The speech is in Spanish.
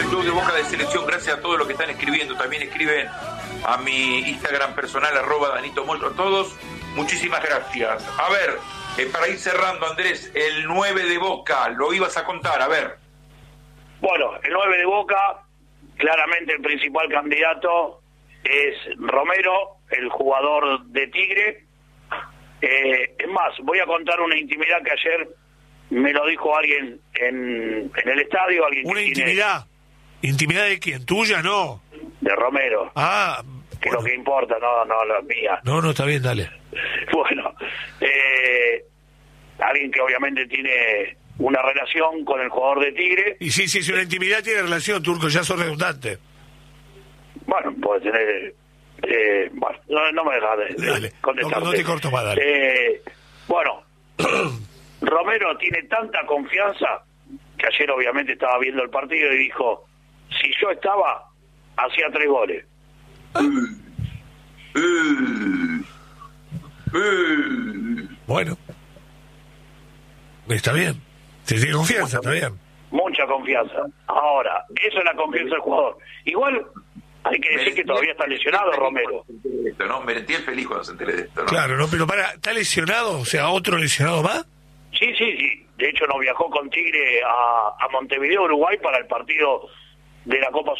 el Club de Boca de Selección, gracias a todos los que están escribiendo. También escriben a mi Instagram personal, @DanitoMoyo, todos. Muchísimas gracias. A ver, para ir cerrando, Andrés, el 9 de Boca, lo ibas a contar, a ver. Bueno, el 9 de Boca, claramente el principal candidato es Romero, el jugador de Tigre. Es más, voy a contar una intimidad que ayer me lo dijo alguien en el estadio. Alguien ¿Una que intimidad? ¿Intimidad de quién? ¿Tuya? No. De Romero. Ah, que bueno. lo que importa, no la mía. No, está bien, dale. Bueno, alguien que obviamente tiene una relación con el jugador de Tigre. Y sí, si una intimidad tiene relación, Turco, ya sos redundante. Bueno, puede tener... bueno, no me dejas de contestarte. No te corto más, dale. Bueno, Romero tiene tanta confianza que ayer obviamente estaba viendo el partido y dijo, si yo estaba, hacía 3 goles. Bueno, está bien. Si tiene confianza, está bien. Mucha confianza. Ahora, eso es la confianza del jugador. Igual hay que decir que todavía está lesionado Romero. ¿No? Merentiel feliz cuando se entere de esto, ¿no? Claro, no, pero ¿está lesionado? O sea, ¿otro lesionado más? Sí. De hecho, no viajó con Tigre a Montevideo, Uruguay, para el partido de la Copa